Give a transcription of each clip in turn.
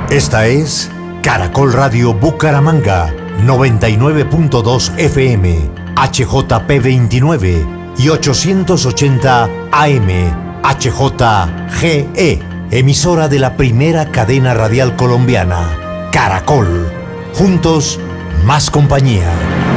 Esta es Caracol Radio Bucaramanga, 99.2 FM, HJP 29 y 880 AM, HJGE, emisora de la primera cadena radial colombiana, Caracol. Juntos, más compañía.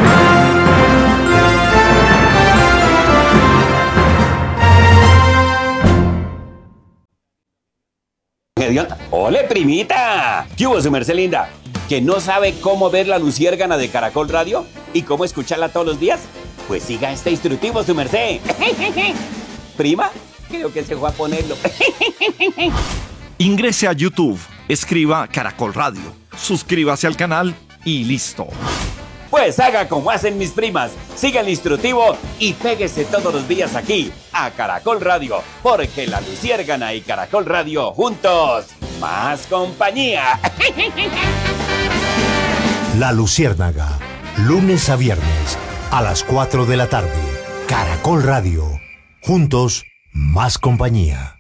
¡Ole, primita! ¿Qué hubo, su merced linda? ¿Que no sabe cómo ver la luciérgana de Caracol Radio y cómo escucharla todos los días? Pues siga este instructivo, su merced. ¿Prima? Creo que se fue a ponerlo. Ingrese a YouTube, escriba Caracol Radio, suscríbase al canal y listo. Pues haga como hacen mis primas, siga el instructivo y péguese todos los días aquí, a Caracol Radio, porque la luciérgana y Caracol Radio juntos, más compañía. La Luciérnaga, lunes a viernes, a las 4 de la tarde, Caracol Radio, juntos, más compañía.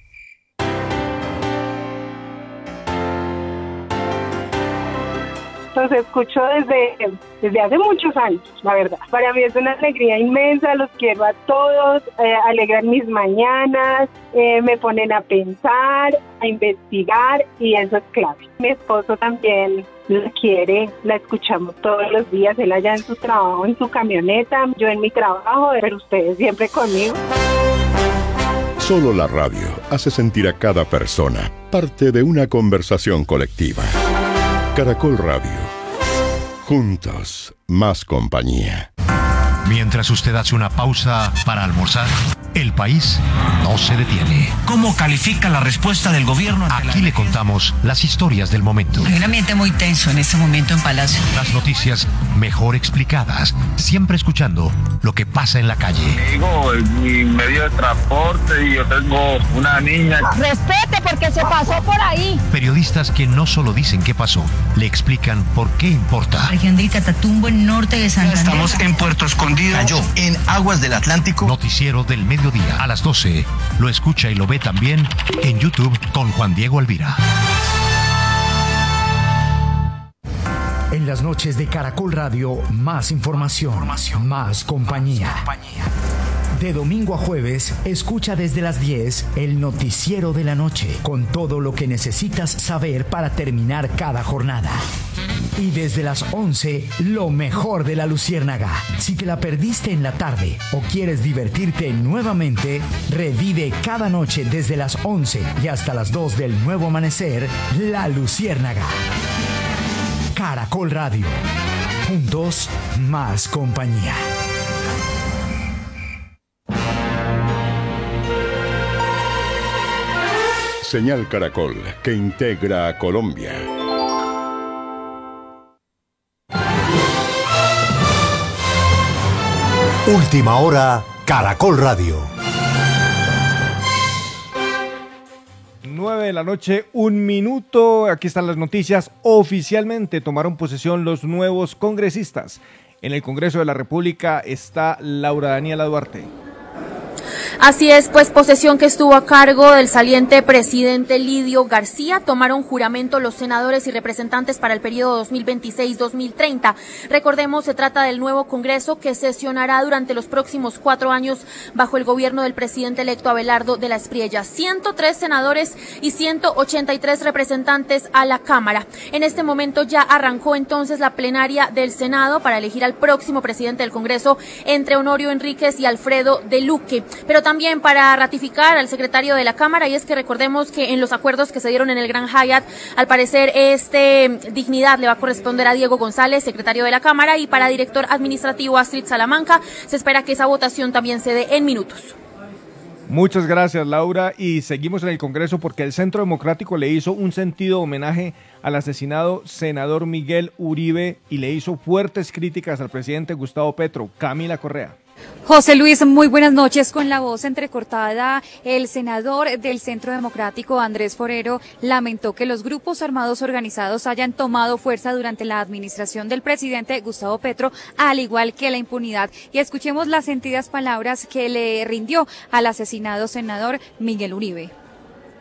Los escucho desde hace muchos años, la verdad. Para mí es una alegría inmensa, los quiero a todos, alegran mis mañanas, me ponen a pensar, a investigar y eso es clave. Mi esposo también la quiere, la escuchamos todos los días, él allá en su trabajo, en su camioneta, yo en mi trabajo, pero ustedes siempre conmigo. Solo la radio hace sentir a cada persona parte de una conversación colectiva. Caracol Radio. Juntos, más compañía. Mientras usted hace una pausa para almorzar, el país no se detiene. ¿Cómo califica la respuesta del gobierno? Aquí le contamos las historias del momento. Hay un ambiente muy tenso en este momento en Palacio. Las noticias mejor explicadas, siempre escuchando lo que pasa en la calle. Digo, mi medio de transporte y yo tengo una niña. Respete porque se pasó por ahí. Periodistas que no solo dicen qué pasó, le explican por qué importa. Región de Catatumbo, en norte de Santander. Estamos en Puerto Escondido. Cayó en aguas del Atlántico. Noticiero del mediodía a las 12. Lo escucha y lo ve también en YouTube con Juan Diego Alvira. En las noches de Caracol Radio, más información, más compañía. De domingo a jueves, escucha desde las 10 el Noticiero de la Noche, con todo lo que necesitas saber para terminar cada jornada. Y desde las 11, lo mejor de la Luciérnaga. Si te la perdiste en la tarde o quieres divertirte nuevamente, revive cada noche desde las 11 y hasta las 2 del nuevo amanecer, La Luciérnaga. Caracol Radio. Juntos, más compañía. Señal Caracol, que integra a Colombia. Última hora, Caracol Radio. 9 de la noche, 1 minuto. Aquí están las noticias. Oficialmente tomaron posesión los nuevos congresistas. En el Congreso de la República está Laura Daniela Duarte. Así es, pues posesión que estuvo a cargo del saliente presidente Lidio García. Tomaron juramento los senadores y representantes para el periodo 2026-2030. Recordemos, se trata del nuevo Congreso que sesionará durante los próximos 4 años bajo el gobierno del presidente electo Abelardo de la Espriella. 103 senadores y 183 representantes a la Cámara. En este momento ya arrancó entonces la plenaria del Senado para elegir al próximo presidente del Congreso entre Honorio Enríquez y Alfredo de Luque. Pero también para ratificar al secretario de la Cámara, y es que recordemos que en los acuerdos que se dieron en el Gran Hyatt, al parecer dignidad le va a corresponder a Diego González, secretario de la Cámara, y para director administrativo Astrid Salamanca. Se espera que esa votación también se dé en minutos. Muchas gracias, Laura, y seguimos en el Congreso porque el Centro Democrático le hizo un sentido homenaje al asesinado senador Miguel Uribe y le hizo fuertes críticas al presidente Gustavo Petro. Camila Correa. José Luis, muy buenas noches. Con la voz entrecortada, el senador del Centro Democrático, Andrés Forero, lamentó que los grupos armados organizados hayan tomado fuerza durante la administración del presidente Gustavo Petro, al igual que la impunidad. Y escuchemos las sentidas palabras que le rindió al asesinado senador Miguel Uribe.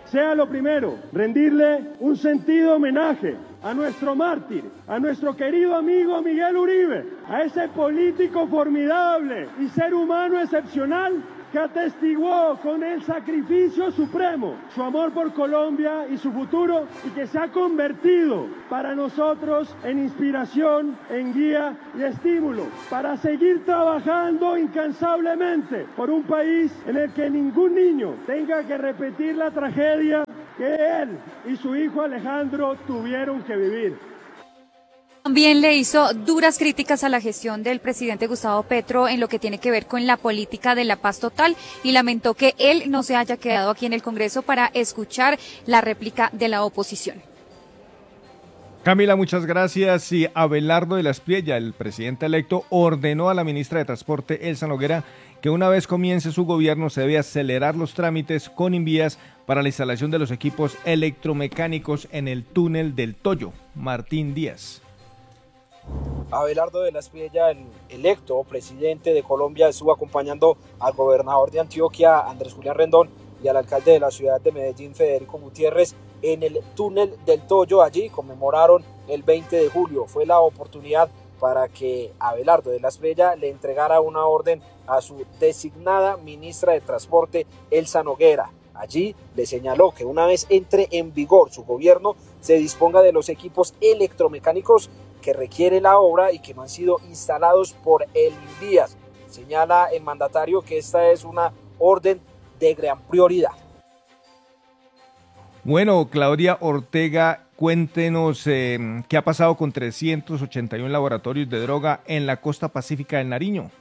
sea lo primero, rendirle un sentido homenaje a nuestro mártir, a nuestro querido amigo Miguel Uribe, a ese político formidable y ser humano excepcional que atestiguó con el sacrificio supremo su amor por Colombia y su futuro, y que se ha convertido para nosotros en inspiración, en guía y estímulo para seguir trabajando incansablemente por un país en el que ningún niño tenga que repetir la tragedia que él y su hijo Alejandro tuvieron que vivir. También le hizo duras críticas a la gestión del presidente Gustavo Petro en lo que tiene que ver con la política de la paz total y lamentó que él no se haya quedado aquí en el Congreso para escuchar la réplica de la oposición. Camila, muchas gracias. Y Abelardo de la Espriella, el presidente electo, ordenó a la ministra de Transporte, Elsa Noguera, que una vez comience su gobierno se debe acelerar los trámites con Invías para la instalación de los equipos electromecánicos en el túnel del Toyo. Martín Díaz. Abelardo de la Espriella, el electo presidente de Colombia, estuvo acompañando al gobernador de Antioquia, Andrés Julián Rendón, y al alcalde de la ciudad de Medellín, Federico Gutiérrez, en el túnel del Toyo. Allí conmemoraron el 20 de julio. Fue la oportunidad para que Abelardo de la Espriella le entregara una orden a su designada ministra de Transporte, Elsa Noguera. Allí le señaló que una vez entre en vigor su gobierno, se disponga de los equipos electromecánicos que requiere la obra y que no han sido instalados por el Invías. Señala el mandatario que esta es una orden de gran prioridad. Bueno, Claudia Ortega, cuéntenos qué ha pasado con 381 laboratorios de droga en la costa pacífica del Nariño.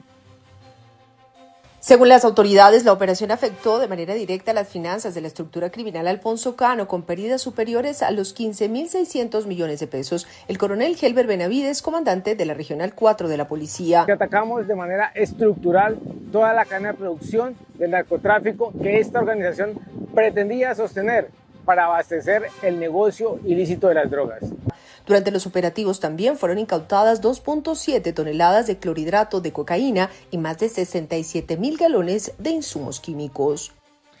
Según las autoridades, la operación afectó de manera directa las finanzas de la estructura criminal Alfonso Cano, con pérdidas superiores a los 15.600 millones de pesos. El coronel Helber Benavides, comandante de la Regional 4 de la Policía. Atacamos de manera estructural toda la cadena de producción del narcotráfico que esta organización pretendía sostener para abastecer el negocio ilícito de las drogas. Durante los operativos también fueron incautadas 2.7 toneladas de clorhidrato de cocaína y más de 67.000 galones de insumos químicos.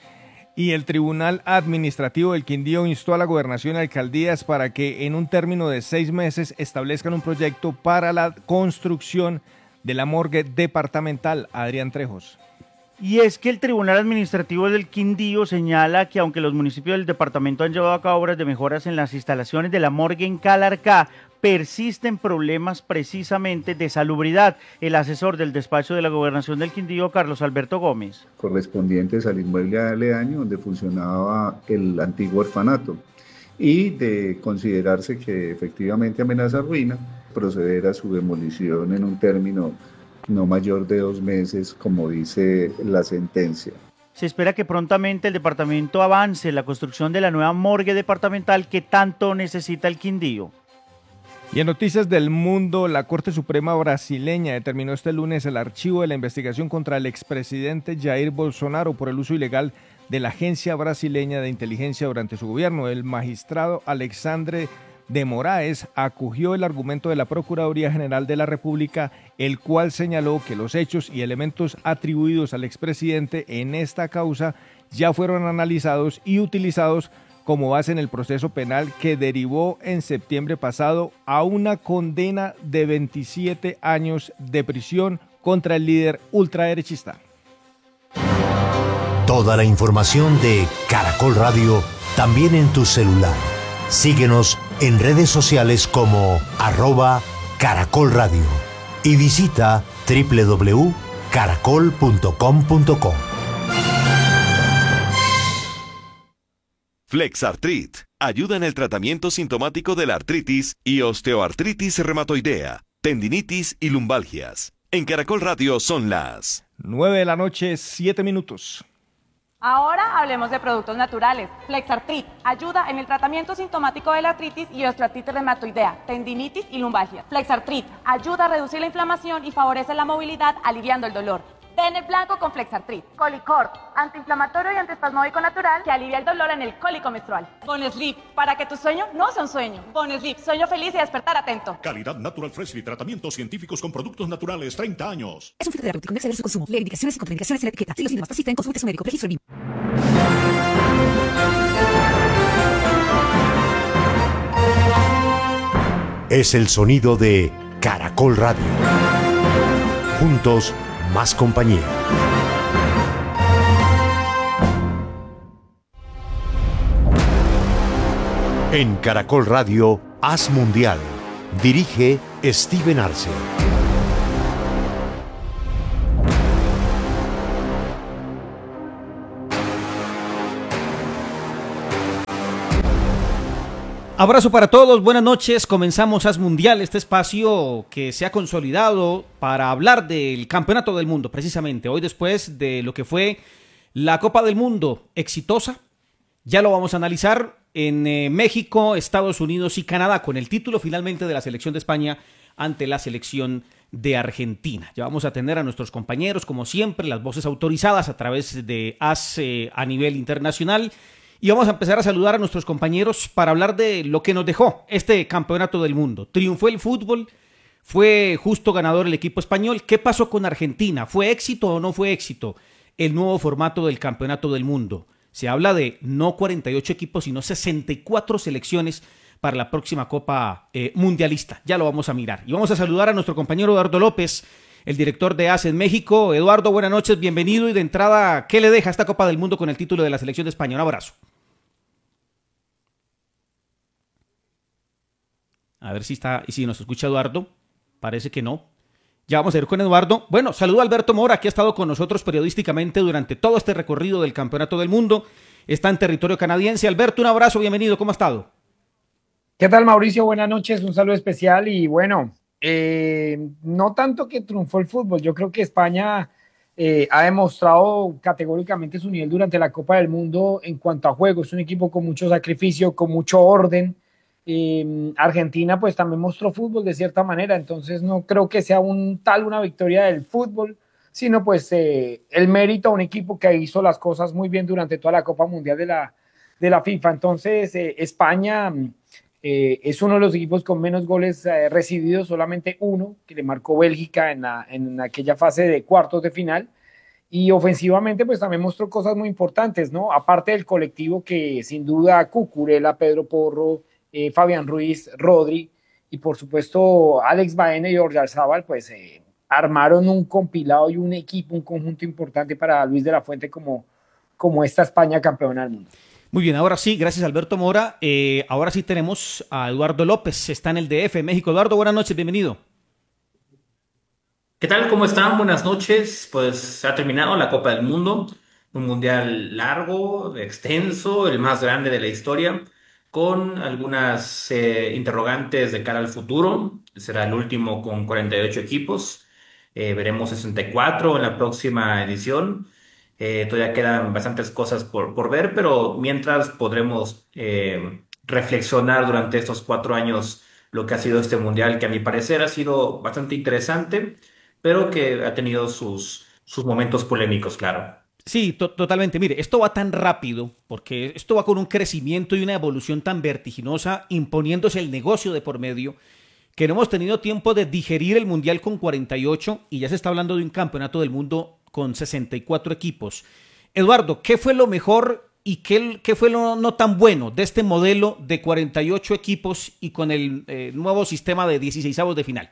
Y el Tribunal Administrativo del Quindío instó a la Gobernación y alcaldías para que en un término de 6 meses establezcan un proyecto para la construcción de la morgue departamental. Adrián Trejos. Y es que el Tribunal Administrativo del Quindío señala que aunque los municipios del departamento han llevado a cabo obras de mejoras en las instalaciones de la morgue en Calarcá, persisten problemas precisamente de salubridad. El asesor del despacho de la Gobernación del Quindío, Carlos Alberto Gómez. Correspondientes al inmueble aledaño donde funcionaba el antiguo orfanato, y de considerarse que efectivamente amenaza ruina, proceder a su demolición en un término no mayor de 2 meses, como dice la sentencia. Se espera que prontamente el departamento avance en la construcción de la nueva morgue departamental que tanto necesita el Quindío. Y en noticias del mundo, la Corte Suprema brasileña determinó este lunes el archivo de la investigación contra el expresidente Jair Bolsonaro por el uso ilegal de la Agencia Brasileña de Inteligencia durante su gobierno. El magistrado Alexandre de Moraes acogió el argumento de la Procuraduría General de la República, el cual señaló que los hechos y elementos atribuidos al expresidente en esta causa ya fueron analizados y utilizados como base en el proceso penal que derivó en septiembre pasado a una condena de 27 años de prisión contra el líder ultraderechista. Toda la información de Caracol Radio también en tu celular. Síguenos en redes sociales como @Caracol Radio y visita www.caracol.com.co. Flexartrit ayuda en el tratamiento sintomático de la artritis y osteoartritis reumatoidea, tendinitis y lumbalgias. En Caracol Radio son las 9 de la noche, 7 minutos. Ahora hablemos de productos naturales. Flexartrit ayuda en el tratamiento sintomático de la artritis y osteoartritis reumatoidea, tendinitis y lumbalgia. Flexartrit ayuda a reducir la inflamación y favorece la movilidad, aliviando el dolor. Ten el blanco con Flexartrit. Colicort, antiinflamatorio y antiespasmódico natural que alivia el dolor en el cólico menstrual. Bonesleep, para que tu sueño no sea un sueño. Bonesleep, sueño feliz y despertar atento. Calidad Natural Freshly, tratamientos científicos con productos naturales, 30 años. Es un filtro terapéutico, no exceder su consumo. Lee indicaciones y contraindicaciones en la etiqueta. Si los síntomas persisten, consulte a su médico. Registro BIM. es el sonido de Caracol Radio. Juntos, más compañía. En Caracol Radio, Haz Mundial. Dirige Steven Arce. Abrazo para todos, buenas noches, comenzamos Haz Mundial, este espacio que se ha consolidado para hablar del Campeonato del Mundo, precisamente, hoy después de lo que fue la Copa del Mundo exitosa, ya lo vamos a analizar en México, Estados Unidos y Canadá, con el título finalmente de la selección de España ante la selección de Argentina. Ya vamos a tener a nuestros compañeros, como siempre, las voces autorizadas a través de Haz a nivel internacional. Y vamos a empezar a saludar a nuestros compañeros para hablar de lo que nos dejó este Campeonato del Mundo. Triunfó el fútbol, fue justo ganador el equipo español. ¿Qué pasó con Argentina? ¿Fue éxito o no fue éxito el nuevo formato del Campeonato del Mundo? Se habla de no 48 equipos, sino 64 selecciones para la próxima Copa Mundialista. Ya lo vamos a mirar. Y vamos a saludar a nuestro compañero Eduardo López, el director de Haz en México. Eduardo, buenas noches, bienvenido. Y de entrada, ¿qué le deja esta Copa del Mundo con el título de la selección de España? Un abrazo. A ver si está, y si nos escucha Eduardo, parece que no. Ya vamos a ir con Eduardo. Bueno, saludo a Alberto Mora, que ha estado con nosotros periodísticamente durante todo este recorrido del Campeonato del Mundo. Está en territorio canadiense. Alberto, un abrazo, bienvenido, ¿cómo ha estado? ¿Qué tal, Mauricio? Buenas noches, un saludo especial y bueno, no tanto que triunfó el fútbol, yo creo que España ha demostrado categóricamente su nivel durante la Copa del Mundo en cuanto a juego. Es un equipo con mucho sacrificio, con mucho orden. Argentina pues también mostró fútbol de cierta manera, entonces no creo que sea una victoria del fútbol, sino pues el mérito a un equipo que hizo las cosas muy bien durante toda la Copa Mundial de la FIFA. Entonces España es uno de los equipos con menos goles recibidos, solamente uno que le marcó Bélgica en aquella fase de cuartos de final. Y ofensivamente pues también mostró cosas muy importantes, ¿no? Aparte del colectivo que sin duda Cucurella, Pedro Porro, Fabián Ruiz, Rodri y por supuesto Alex Baena y Oyarzabal pues armaron un compilado y un equipo, un conjunto importante para Luis de la Fuente como esta España campeona del mundo. Muy bien, ahora sí, gracias Alberto Mora. Ahora sí tenemos a Eduardo López, está en el DF, México. Eduardo, buenas noches, bienvenido. ¿Qué tal? ¿Cómo están? Buenas noches. Pues se ha terminado la Copa del Mundo, un mundial largo, extenso, el más grande de la historia, con algunas interrogantes de cara al futuro. Será el último con 48 equipos. Veremos 64 en la próxima edición. Todavía quedan bastantes cosas por ver, pero mientras podremos reflexionar durante estos 4 años lo que ha sido este mundial, que a mi parecer ha sido bastante interesante, pero que ha tenido sus momentos polémicos, claro. Sí, totalmente. Mire, esto va tan rápido, porque esto va con un crecimiento y una evolución tan vertiginosa, imponiéndose el negocio de por medio, que no hemos tenido tiempo de digerir el Mundial con 48 y ya se está hablando de un campeonato del mundo con 64 equipos. Eduardo, ¿qué fue lo mejor y qué fue lo no tan bueno de este modelo de 48 equipos y con el nuevo sistema de 16avos de final?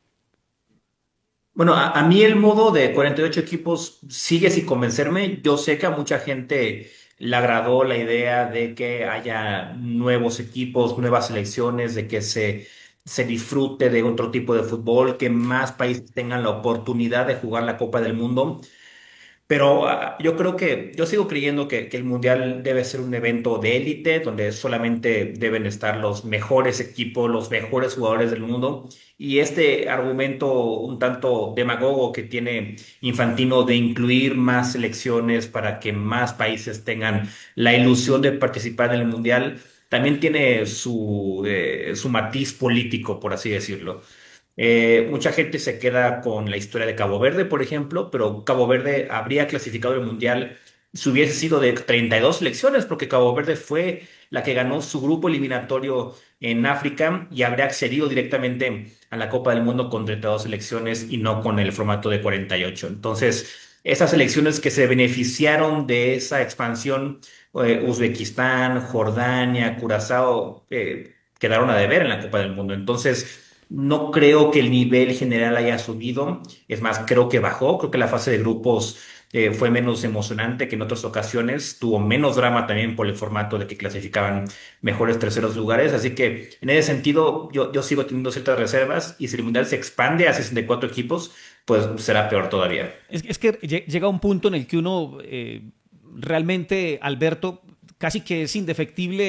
Bueno, a mí el modo de 48 equipos sigue sin convencerme. Yo sé que a mucha gente le agradó la idea de que haya nuevos equipos, nuevas selecciones, de que se disfrute de otro tipo de fútbol, que más países tengan la oportunidad de jugar la Copa del Mundo. Pero yo sigo creyendo que el Mundial debe ser un evento de élite, donde solamente deben estar los mejores equipos, los mejores jugadores del mundo. Y este argumento un tanto demagogo que tiene Infantino de incluir más selecciones para que más países tengan la ilusión de participar en el Mundial, también tiene su matiz político, por así decirlo. Mucha gente se queda con la historia de Cabo Verde, por ejemplo, pero Cabo Verde habría clasificado el Mundial si hubiese sido de 32 selecciones, porque Cabo Verde fue la que ganó su grupo eliminatorio en África y habría accedido directamente a la Copa del Mundo con 32 selecciones y no con el formato de 48. Entonces, esas selecciones que se beneficiaron de esa expansión, Uzbekistán, Jordania, Curazao, que quedaron a deber en la Copa del Mundo. Entonces, no creo que el nivel general haya subido, es más, creo que bajó, creo que la fase de grupos fue menos emocionante que en otras ocasiones, tuvo menos drama también por el formato de que clasificaban mejores terceros lugares, así que en ese sentido yo sigo teniendo ciertas reservas y si el Mundial se expande a 64 equipos, pues será peor todavía. Es que llega un punto en el que uno realmente, Alberto, casi que es indefectible